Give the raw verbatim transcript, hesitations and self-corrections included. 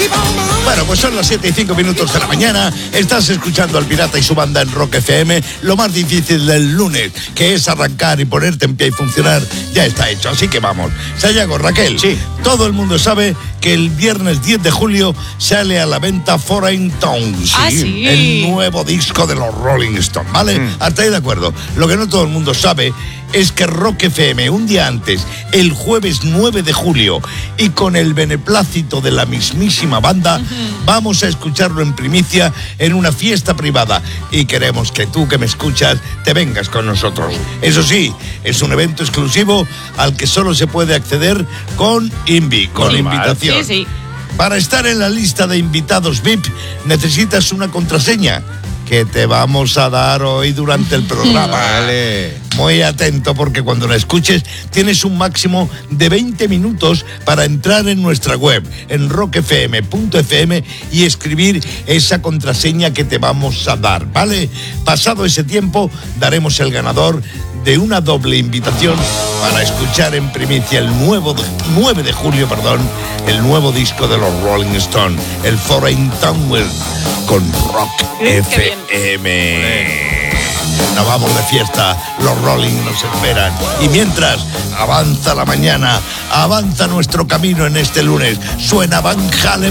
Bueno, pues son las siete y cinco minutos de la mañana. Estás escuchando al Pirata y su banda en Rock F M. Lo más difícil del lunes, que es arrancar y ponerte en pie y funcionar, ya está hecho. Así que vamos. Sayago, Raquel. Sí. Todo el mundo sabe que el viernes diez de julio sale a la venta Foreign Tongue. Ah, sí. El nuevo disco de los Rolling Stones, ¿vale? Mm. Hasta ahí de acuerdo. Lo que no todo el mundo sabe es que Rock F M, un día antes, el jueves nueve de julio, y con el beneplácito de la mismísima banda, uh-huh. vamos a escucharlo en primicia en una fiesta privada. Y queremos que tú que me escuchas te vengas con nosotros. Eso sí, es un evento exclusivo al que solo se puede acceder con Invi, con Normal. invitación. Sí, sí. Para estar en la lista de invitados V I P necesitas una contraseña que te vamos a dar hoy durante el programa. Vale. Muy atento, porque cuando la escuches tienes un máximo de veinte minutos para entrar en nuestra web, en rock f m punto f m, y escribir esa contraseña que te vamos a dar, ¿vale? Pasado ese tiempo, daremos el ganador de una doble invitación para escuchar en primicia el nuevo nueve de julio, perdón, el nuevo disco de los Rolling Stones, el Foreign Tongue, con Rock F M. Nos vamos de fiesta, los Rolling nos esperan. Y mientras avanza la mañana, avanza nuestro camino en este lunes, suena Van Halen